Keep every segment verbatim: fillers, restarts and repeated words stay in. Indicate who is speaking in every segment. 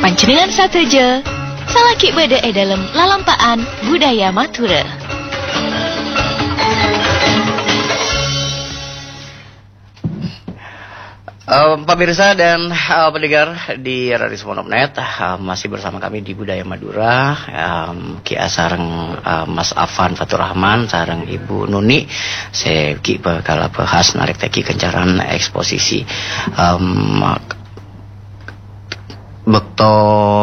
Speaker 1: Pancenengan sateja salaki beda e dalam lalampaan budaya Matura.
Speaker 2: Uh, pemirsa dan uh, pendengar di Radio Sumono Net, uh, masih bersama kami di Budaya Madura, um, Ki sareng uh, Mas Afan Fatur Rahman sareng Ibu Nuni. Saya Ki bakal bahas narik teki kencaran eksposisi um, bekto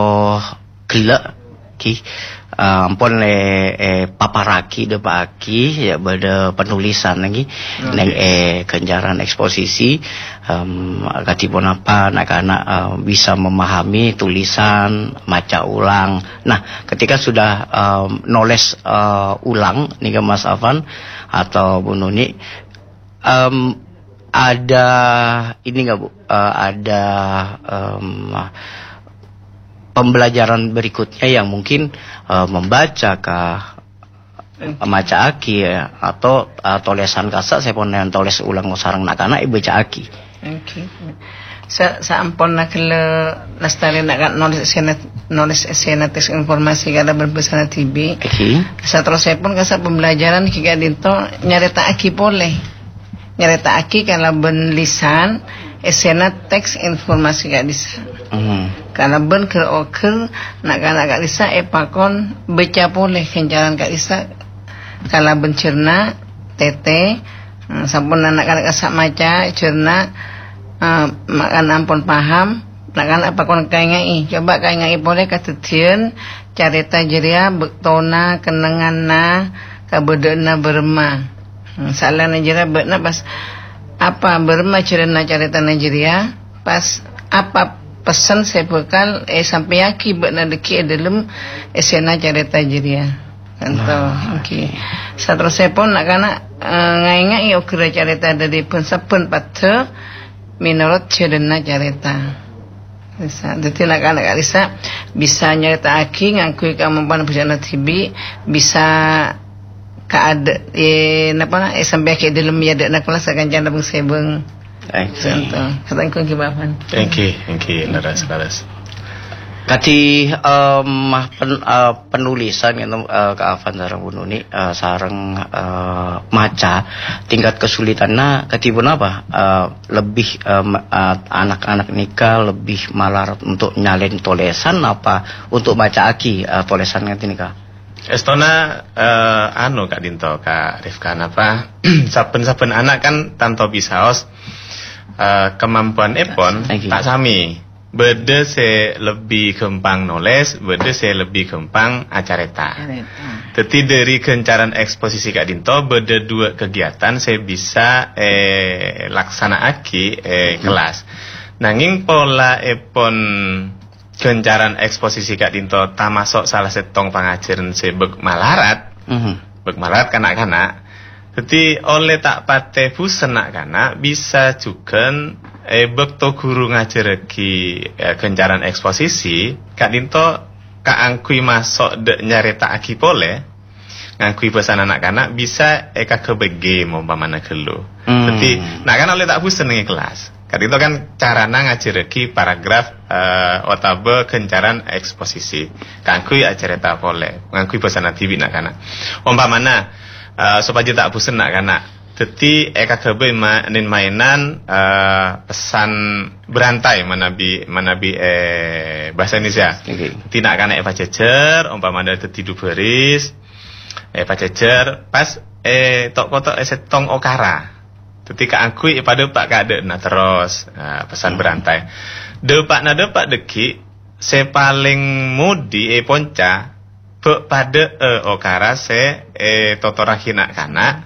Speaker 2: gila Ki ampun le eh, paparaki de paki ya beda penulisan lagi okay. Neng eh kenjaran eksposisi um, katipun apa anak-anak uh, bisa memahami tulisan maca ulang. Nah ketika sudah um, noles uh, ulang nih Mas Afan atau Bu Nuni, um, ada ini nggak Bu, uh, ada um, pembelajaran berikutnya yang mungkin uh, membaca kah, maca aki ya, atau uh, tolesan kasa saya pun yang toles ulang sarang nakana ibu baca aki.
Speaker 3: Oke. Sa sa ampun nak le lestari nak nulis esena nulis esena teks informasi kada berbesar T V.
Speaker 2: Oke.
Speaker 3: Sa terus saya pun kasa pembelajaran kika dinto nyarita aki boleh. Nyarita aki kalau ben lisan esena teks informasi kada bisa. Hmm. Karena ben ke oker nak kana kak Lisa epakon baca boleh kenjaran kak Lisa kalau ben cerna tete uh, sampun anak-anak kasak maca cerna uh, makan ampun paham nak kana epakon kaingai coba kaingai boleh katetian carita jeria bektona kenangana kabedena berma hmm, salah Nigeria betna pas apa berma cerna carita Nigeria pas apa pesan saya bekal eh sampai yaki bakna deki dalam esena cerita jeria kanto okey satro saya pun nak kana uh, ngai-ngai ukira cerita dari pun sapen patte menurut cerita cerita bisa dadi nak kana kalisa bisa nyerita aki ngakui kemampuan bersana T V bisa kaada eh napa eh sampai yaki dalam ya dak kelas akan janda bang sebeng. Thank you.
Speaker 4: Thank you, thank you, laras laras.
Speaker 2: Kati um, pen, uh, penulisan gitu uh, ke Afan sareng Bu Nuni uh, sareng uh, maca tingkat kesulitannya katipun apa uh, lebih um, uh, anak-anak nikah lebih malar untuk nyalin tolesan apa untuk baca aki uh, tolesan ngerti nikah.
Speaker 4: Estona uh, anu Kak Dinto Kak Rifkan apa saben-saben anak kan tanpa bisa os Uh, kemampuan epon tak sami. Beda se lebih gampang nulis, beda se lebih gampang acareta. Jadi dari kencaran eksposisi Kak Dinto, beda dua kegiatan saya bisa eh laksana aki eh kelas. Nanging pola epon kencaran eksposisi Kak Dinto tamasok salah setong pengajaran se beg malarat, mm-hmm. beg malarat kanak-kanak. Jadi oleh tak pate busen nak kana bisa juga eh bekto guru ngajar ki eh, kencaran eksposisi Kak Dinto Kak angkui masuk dek nyarita aki pole ngangkui pesan anak-anak bisa eka eh, kebege umpamana gelo. Hmm. Jadi nak kana oleh tak busen ngi kelas. Kak Dinto kan carana ngajar ki paragraf eh, otabe kencaran eksposisi. Kak angkui acareta pole ngangkui pesan T V nak kana. Umpamana Uh, supaya tak bosan nak kanak. Jadi eka kebe main mainan uh, pesan berantai manabi manabi eh bahasa Indonesia. Okay. Tidak kanak eva cecer, umpama ada tidur beris, eva cecer pas eh tok kotok esetong okara. Ketika angkui pada pak kade na terus uh, pesan hmm. berantai. Depak na depak deki se paling mudi e ponca Be pada e okara se e totora hina kana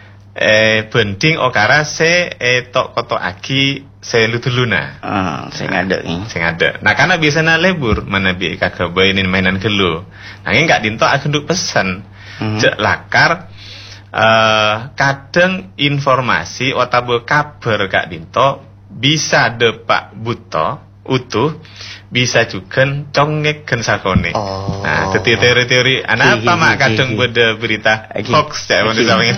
Speaker 4: e bending okara se e tok koto aki se lutuluna.
Speaker 2: Ah, sing ada ni.
Speaker 4: Sing ada. Nah kana biasana lebur mana bi kakak bainin mainan gelu. Nanging Kak Dinto agenduk pesan. Hmm. Jek lakar uh, kadang informasi otabe kabar Kak Dinto bisa depak buto utuh bisa juga congek gen sakone. Oh. Nah, dadi teori-teori ana apa mak kadang beda berita hoax ya men sampeyan.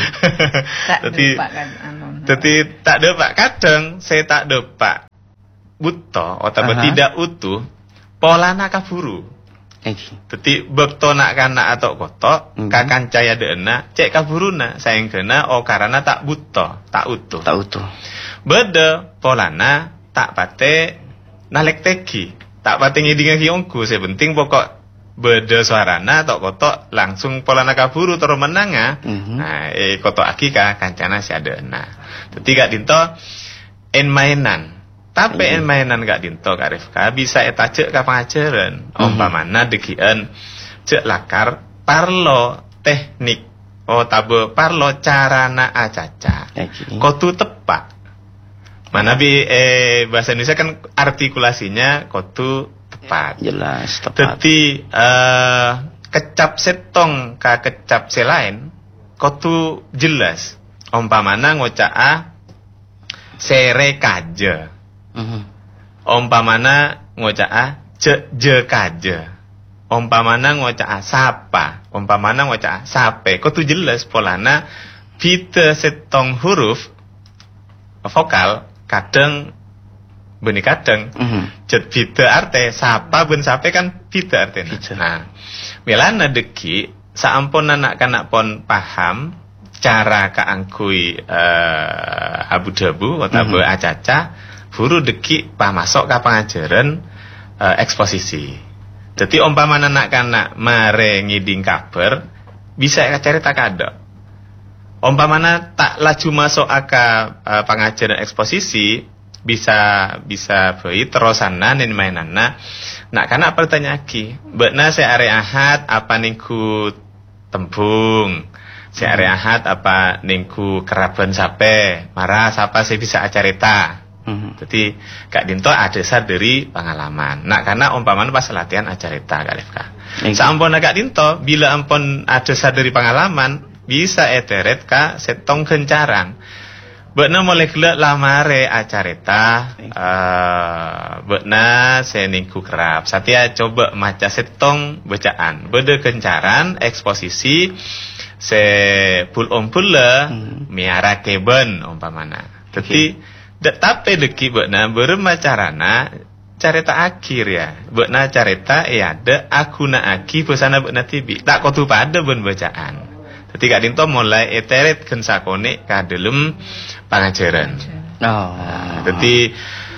Speaker 4: Dadi dadi tak depak kadang saya tak depak buto atau tidak utuh polana kaburu. Dadi bekto nak kana atau kotok mm-hmm. kakan caya deuna cek kaburuna sayang kena oh karena tak buto tak utuh
Speaker 2: tak utuh
Speaker 4: beda polana tak pate nalek teki tak pate ngidinga kiongku sebenting pokok beda suarana atau kotok langsung polana kaburu terus menanga mm-hmm. nah eh kotok akika kancana si adeuna dadi gak dinto en mainan tapi en mainan gak dinto Kak Rifka bisa eta cek ka pangajaran mm-hmm. umpamana degian cek lakar parlo teknik oh tabe parlo carana acaca okay. Kotu tepat mana bi eh bahasa Indonesia kan artikulasinya kotu tepat
Speaker 2: jelas tepat
Speaker 4: dadi eh kecap setong ka kecap selain kotu jelas umpamana ngocaa sere kaje Mm-hmm. Umpamana ngocaa je je kaje. Umpamana ngocaa sapa. Umpamana ngocaa sape. Kau tu jelas polana pita setong huruf vokal kadang benih kadang. Mm-hmm. Jet pita arte sapa ben sape kan pita artena. Nah, melana deki saampun anak kanak pon paham cara kaangkui uh, abu-dabu atau mm-hmm. acaca guru deki pa masuk ke pengajaran uh, eksposisi. Jadi umpamana anak-anak mare ngiding kabar bisa cerita kada. Umpamana tak laju masuk ke uh, pengajaran eksposisi bisa bisa bayi terusanan dan mainana. Nak kana pertanyaan lagi, bekna saya are ahad apa ningku tembung. Saya are ahad apa ningku keraban sape. Marah siapa saya bisa acarita. Hmm. Jadi Kak Dinto ada dari pengalaman. Nah karena umpamanya pas latihan acarita Kak Rifka. Sampun Kak Dinto bila ampun ada dari pengalaman bisa eteret Kak setong kencaran. Bekna mulai gelak lamare acarita. Uh, Bekna seningku kerap. Satya coba maca setong bacaan. Beda kencaran eksposisi se pul om pula hmm. miara keben umpamana. Tapi okay. Tapi deki bekna bermacarana carita akhir ya. Bekna carita ya ada aku na aki pesana bekna tibi. Tak kotu pada ben bacaan. Jadi Kak Dinto mulai eteret kensakone ka dalam pangajaran.
Speaker 2: Oh.
Speaker 4: Nah, jadi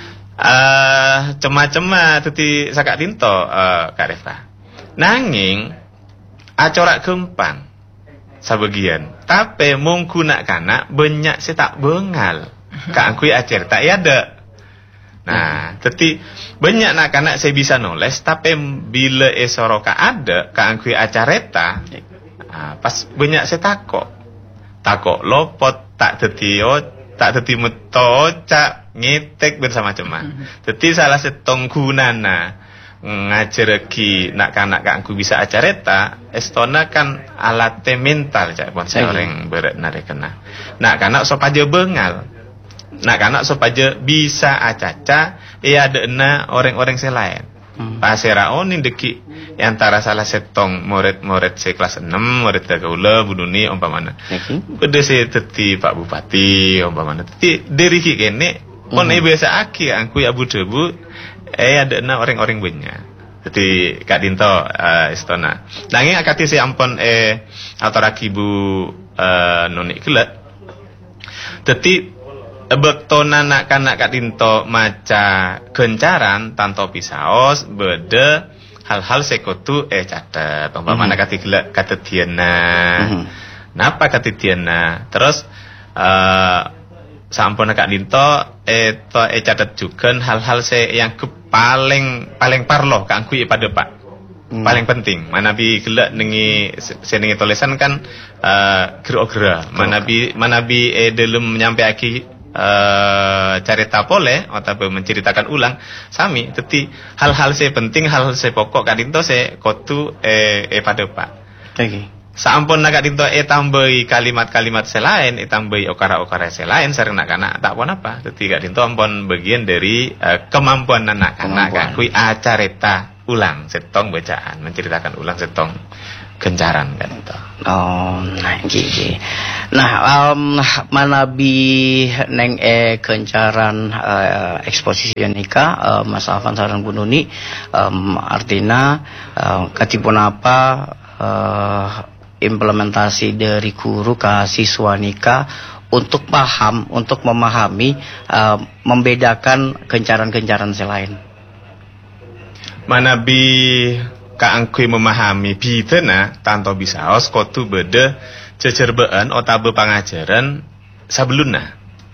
Speaker 4: uh, cema-cema jadi Kak Dinto uh, Kak Reva. Nanging acorak gempang sabagian. Tapi mungkuna kana banyak si tak bengal. Kak angkui acer tak ada. Nah, jadi banyak nak anak saya bisa nulis, tapi bila esoroka ada, kak angkui acareta, nah, pas banyak saya takok, takok lopot, tak tetio, tak teti meto, cak ngetek bersama cema. Jadi salah setong gunana ngajareki nak anak kak angkui bisa acareta, estona kan alat mental cak pon seorang berat narekena. Nak anak sopaja bengal. Nah karena supaya bisa acaca ia ada na orang-orang selain. Hmm. Pasera onin deki antara salah setong murid-murid sekelas enam, murid gaula buduni umpamana. Okay. Beda se teti Pak Bupati umpamana. Teti dari ki kene pon hmm. biasa aki angku abu debu eh ada na orang-orang banyak. Jadi Kak Dinto uh, istona. Nanging akati si ampon eh atau rakibu uh, nonik kelet. Jadi bektona nak kanak Kak Dinto maca gencaran tanto pisaos beda hal-hal sekotu eh catat umpamana mm-hmm. katigla katetiana mm-hmm. napa katetiana terus uh, sampun Kak Dinto eh to eh catat juga hal-hal se yang ke paling paling parlo Kak angkui pada Pak mm. paling penting mana bi gelak nengi senengi tulisan kan uh, gero-gero mana bi mana bi eh dalam nyampe aki Uh, cerita boleh atau menceritakan ulang sami tetapi hal-hal saya penting hal-hal saya pokok Kak Dinto saya kotu eh, eh pada Pak okay. Sampun Kak Dinto eh tambahi kalimat-kalimat selain eh tambahi okara-okara selain sering nak-anak tak pun apa tetapi Kak Dinto ampun bagian dari uh, kemampuan anak-anak Kak kui acarita ulang setong bacaan menceritakan ulang setong kencaran kan itu.
Speaker 2: Oh, nah gini. Nah, um, manabi neng e kencaran uh, eksposisi nikah uh, Mas Afan sareng Bu Nuni, um, artinya uh, katipun apa uh, implementasi dari guru ke siswa nikah untuk paham, untuk memahami, uh, membedakan kencaran-kencaran selain.
Speaker 4: Manabi kaangkui memahami bitena tanto bisa os kotu beda cecerbean otabe pangajaran sebelumnya.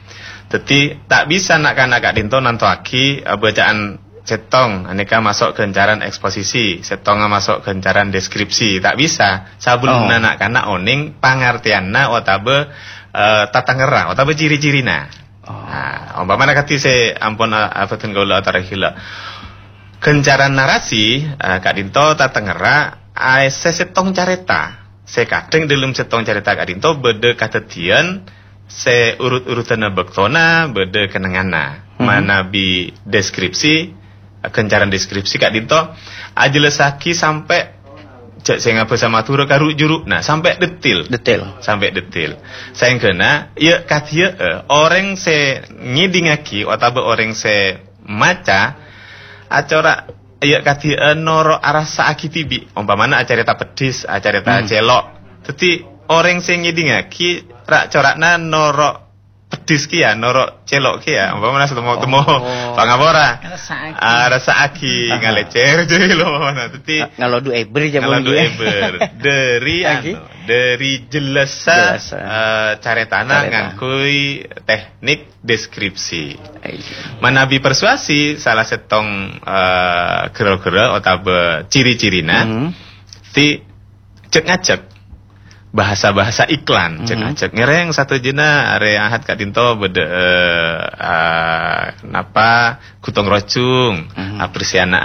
Speaker 4: Jadi tak bisa nak kanak kak dinto nanto aki uh, bacaan setong aneka masuk kencaran eksposisi, setong masuk kencaran deskripsi, tak bisa sebelumnya oh. nak kanak oning pangartianna otabe uh, tata ngera otabe ciri-cirina. Oh. Nah, umpamana kati se ampun afatun gaula atarakila kencaran narasi, uh, Kak Dinto tata ngera, uh, se setong careta, se kadang dalam setong careta Kak Dinto beda katetian, se urut-urutan bektona, beda kenangana, hmm. mana bi deskripsi, uh, kencaran deskripsi Kak Dinto, ajelesaki sampai cek saya ngapa sama turun karu juruk, nah sampai detail,
Speaker 2: detail,
Speaker 4: sampai detail. Saya kena, ya katia uh, orang se ngidingaki, atau orang se maca acara ya kati uh, noro arasa akitibi umpamana acara ta pedis acara ta hmm. celok dadi orang sing ngidingaki rak corakna noro pedis ki ya noro celok ki ya umpamana setemu-temu oh. pangapora rasa aki uh, ngalecer jadi lo mana dadi
Speaker 2: ngalodu eber jamu
Speaker 4: ngalodu eber dari anu dari jelasa uh, caretana ngangkui teknik deskripsi. Manabi persuasi salah setong uh, kera-kera otabe ciri-cirina mm-hmm. ti cek ngacek bahasa-bahasa iklan mm-hmm. cek ngacek ngereng satu jena are ahad Kak Dinto beda uh, uh, napa kutong rocung mm-hmm. apresiana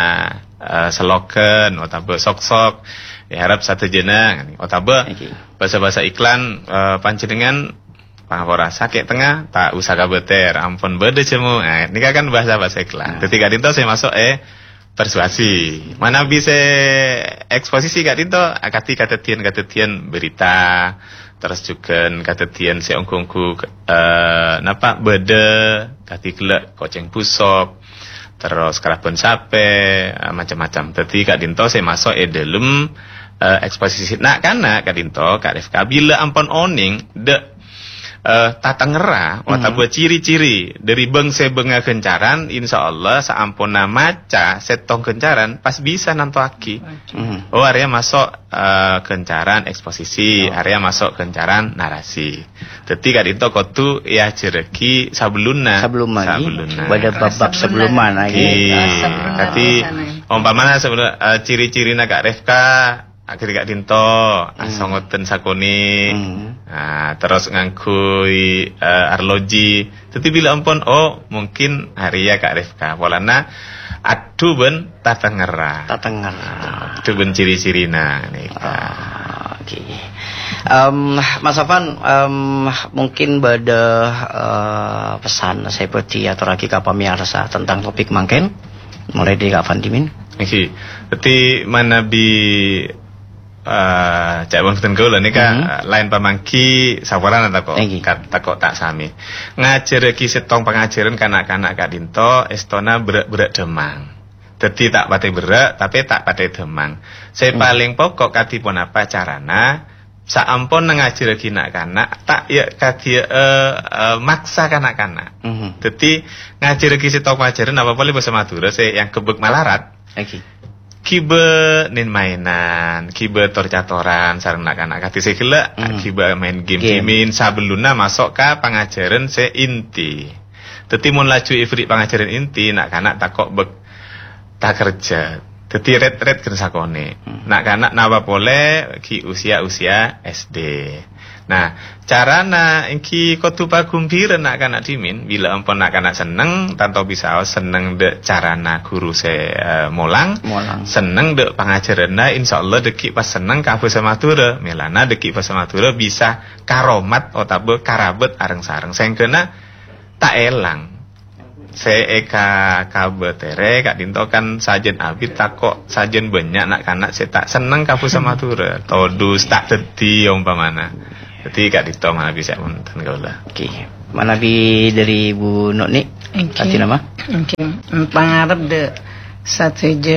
Speaker 4: uh, seloken otabe sok-sok ya harap satu jena otabe okay. bahasa-bahasa iklan uh, panjenengan pangapora sakit tengah tak usah kabeter ampun beda cemu nah, ini kan bahasa-bahasa iklan. Nah. Ketika Dinto saya masuk eh persuasi mana bisa eksposisi Kak Dinto akati katetian-katetian berita terus juga katetian seongkongku uh, napa beda kati kelek koceng pusok terus keraben sape uh, macam-macam. Jadi Kak Dinto saya masuk eh dalam uh, eksposisi nak karena Kak Dinto Kak Rifka bila ampun oning de Uh, tata ngera, wata buat ciri-ciri dari bangsa benga kencaran, insya Allah saampuna maca setong kencaran pas bisa nanto aki. Mm. Oh area masuk uh, kencaran eksposisi, oh. area masuk kencaran narasi. Jadi Kak Dinto kotu ya cereki sebelumnya.
Speaker 2: Sebelum lagi. Pada bab-bab sebelum mana lagi.
Speaker 4: Jadi umpamanya sebelum uh, ciri-ciri Kak Rifka. Akhirnya Kak Dinto hmm. asongoten sakoni hmm. nah, terus ngangkui uh, arloji tapi bila ampun oh mungkin hari ya Kak Rifka polana adu ben tata ngera
Speaker 2: tata ngera
Speaker 4: adu ben ciri-cirina nih
Speaker 2: oh, oke okay. um, Mas Afan um, mungkin bada uh, pesan seperti atau lagi Kak Pamirsa tentang topik mangken mulai dari Kak Fandimin
Speaker 4: oke okay. Jadi mana bi Uh, cak bon futen gaul nika mm-hmm. lain pamangki sawaran ta kok tak kok tak sami ngajar ki setong pengajaran kanak-kanak Kak Dinto estona berak-berak demang dadi tak pate berak tapi tak pate demang saya mm. paling pokok katipun apa carana saampun ngajar ki kanak-kanak tak ya kadi uh, uh, maksa kanak-kanak mm-hmm. dadi ngajar ki setong pengajaran apa boleh bahasa Madura saya yang kebek malarat
Speaker 2: okay.
Speaker 4: Kibe nin mainan, kibe torcatoran sareng anak-anak kati sekila, mm. kibe main game-gamein sabeluna masuk ke pengajaran se inti. Dadi mun laju ifri pengajaran inti nak kanak takok bek tak kerja. Dadi red-red gen sakone. Mm. Nak kanak nawa pole ki usia-usia S D. Nah, carana iki kudu pagumpir nak kanak dimin bila ampun nak kanak seneng tanpa bisa seneng de carana guru se uh, molang, molang seneng de pangajaranna insyaallah deki pas seneng ka basa Madura melana deki basa Madura bisa karomat otabe karabet areng sareng sengkeuna tak elang Se eka kabetere Kak Dinto kan sajen abit takok sajen banyak nak kanak saya tak seneng kapu sama tura todus tak teti umpamana. Jadi Kak Dinto mana bisa monten kaula.
Speaker 2: Oke. Mana bi dari Bu Nok nih? Kasih nama?
Speaker 3: Oke. Pangarep de satu je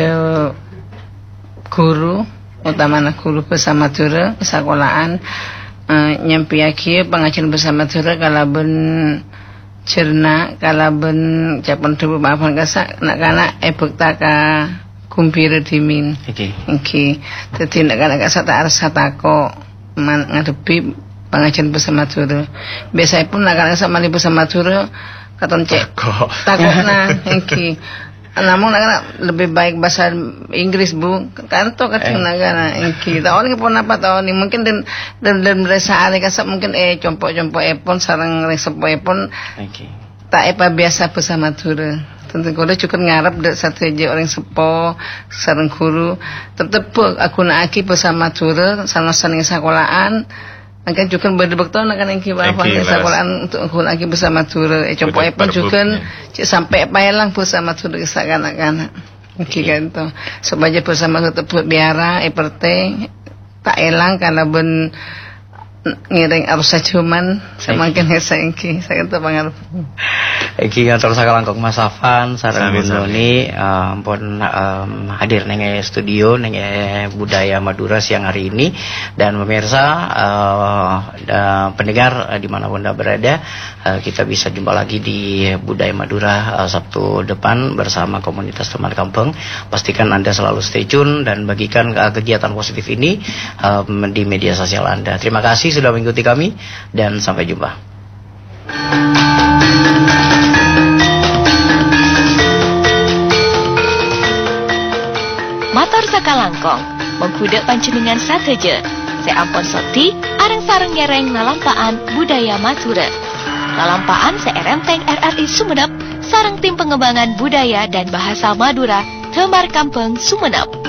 Speaker 3: guru utamana guru bersama tura sekolahan uh, nyampi akhir pengajian bersama tura kalau ben cerna kalau ben capan tubuh maafan kasak nak kana ebek taka kumpir dimin.
Speaker 2: Oke.
Speaker 3: Oke. Jadi nak kana kasak tak arsa tako man ngadepi pengajian bersama tura. Biasa pun nak kana kasak mali bersama tura katon cek takut nah. Oke. Namun nak lebih baik bahasa Inggris Bu kanto kadang nak kana. Oke. Tahu ni pun apa tahu ni mungkin dan dan dan merasa ada kasak mungkin eh compok-compok epon sarang resepo epon.
Speaker 2: Oke.
Speaker 3: Tak apa biasa bersama tura. Tentu kau dah cukup ngarap dak satu aja orang sepo sarang guru. Tetap aku nak aki bersama tura sama saling sekolahan. Akan juga berdebak tahu nak kan yang kita apa sekolahan untuk aku nak aki bersama tura. Eh compok epon juga sampai pailang bersama tura kesak kanak-kanak. Okey kan tu. Supaya bersama tetap biara eh perte tak elang karena ben ngiring arus sajuman semakin heseng ki saya tu pangarep.
Speaker 2: Iki ngatur sakalangkong Mas Afan sareng Bu Noni ampun um, hadir neng studio neng Budaya Madura siang hari ini dan pemirsa uh, uh, pendengar uh, dimanapun anda berada uh, kita bisa jumpa lagi di Budaya Madura uh, Sabtu depan bersama komunitas teman kampung. Pastikan anda selalu stay tune dan bagikan uh, kegiatan positif ini um, di media sosial anda. Terima kasih sudah mengikuti kami dan sampai jumpa.
Speaker 1: Mator sakalangkong mengkuda panjenengan sateje. Saya ampun soti arang sareng nyereng lalampaan budaya Madura. Lalampaan se R M T R R I Sumenep sareng tim pengembangan budaya dan bahasa Madura Temar Kampung Sumenep.